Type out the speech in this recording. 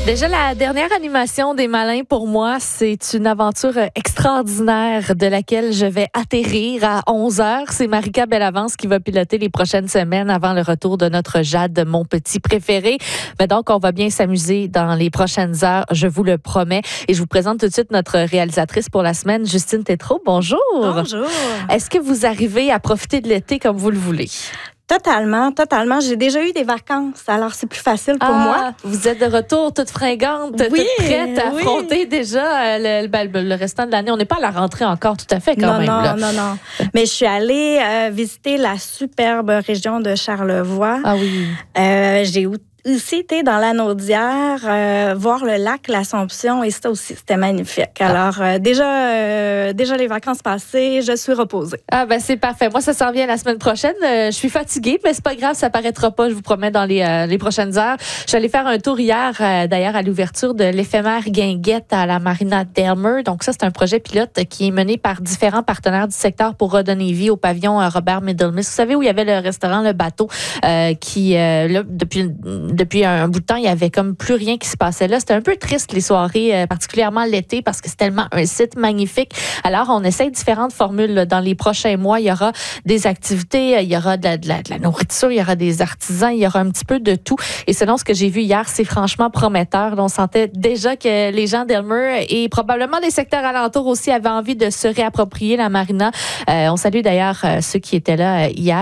Déjà, la dernière animation des Malins, pour moi, c'est une aventure extraordinaire de laquelle je vais atterrir à 11h. C'est Marika Bellavance qui va piloter les prochaines semaines avant le retour de notre Jade, mon petit préféré. Mais donc, on va bien s'amuser dans les prochaines heures, je vous le promets. Et je vous présente tout de suite notre réalisatrice pour la semaine, Justine Tétrault. Bonjour. Bonjour. Est-ce que vous arrivez à profiter de l'été comme vous le voulez? Totalement. J'ai déjà eu des vacances, alors c'est plus facile pour moi. Vous êtes de retour, toute fringante, toute prête à affronter déjà le restant de l'année. On n'est pas à la rentrée encore tout à fait quand même. Non. Mais je suis allée visiter la superbe région de Charlevoix. Ah oui. J'ai aussi été dans l'Anaudière, voir le lac l'Assomption, et ça aussi, c'était magnifique. Alors, déjà les vacances passées, je suis reposée. Ah ben c'est parfait. Moi, ça s'en vient la semaine prochaine. Je suis fatiguée, mais c'est pas grave, ça paraîtra pas, je vous promets, dans les prochaines heures. Je suis allée faire un tour hier, d'ailleurs, à l'ouverture de l'éphémère Guinguette à la Marina d'Aylmer. Donc ça, c'est un projet pilote qui est mené par différents partenaires du secteur pour redonner vie au pavillon Robert Middlemiss. Vous savez où il y avait le restaurant Le Bateau, qui, là, depuis un bout de temps, il y avait comme plus rien qui se passait là. C'était un peu triste, les soirées, particulièrement l'été, parce que c'est tellement un site magnifique. Alors, on essaie différentes formules là. Dans les prochains mois, il y aura des activités, il y aura de la nourriture, il y aura des artisans, il y aura un petit peu de tout. Et selon ce que j'ai vu hier, c'est franchement prometteur. On sentait déjà que les gens d'Aylmer et probablement des secteurs alentours aussi avaient envie de se réapproprier la marina. On salue d'ailleurs ceux qui étaient là hier.